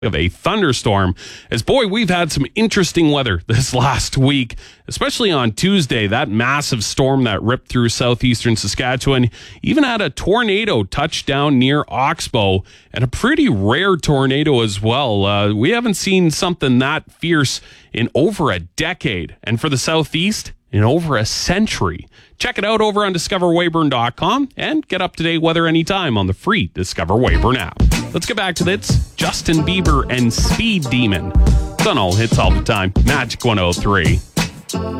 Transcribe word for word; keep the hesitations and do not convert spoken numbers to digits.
of a thunderstorm. As boy, we've had some interesting weather this last week, especially on Tuesday. That massive storm that ripped through southeastern Saskatchewan even had a tornado touch down near Oxbow, and a pretty rare tornado as well. Uh, we haven't seen something that fierce in over a decade, and for the southeast, in over a century. Check it out over on discover weyburn dot com and get up-to-date weather anytime on the free Discover Weyburn app. Let's get back to this. Justin Bieber and Speed Demon. It's on all hits all the time. Magic one oh three.